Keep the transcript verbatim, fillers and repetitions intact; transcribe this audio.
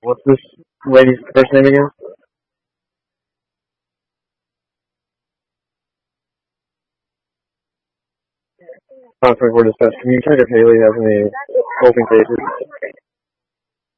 What's this lady's first name again? Conference for dispatch. Can you check if Haley has any open cases?